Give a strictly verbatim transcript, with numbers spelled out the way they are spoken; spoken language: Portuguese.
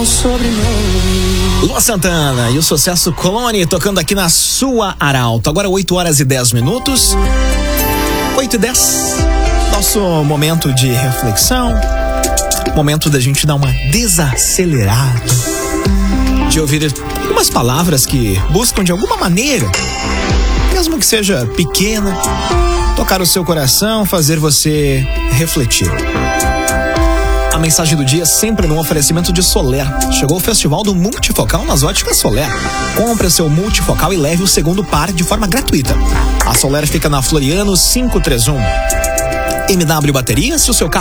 Lua Santana e o sucesso Clone tocando aqui na sua Arauto. Agora oito horas e dez minutos. oito e dez. Nosso momento de reflexão. Momento da gente dar uma desacelerada. De ouvir algumas palavras que buscam de alguma maneira, mesmo que seja pequena, tocar o seu coração, fazer você refletir. A mensagem do dia sempre no oferecimento de Soler. Chegou o festival do multifocal nas óticas Soler. Compre seu multifocal e leve o segundo par de forma gratuita. A Soler fica na Floriano quinhentos e trinta e um. M W Baterias, se o seu carro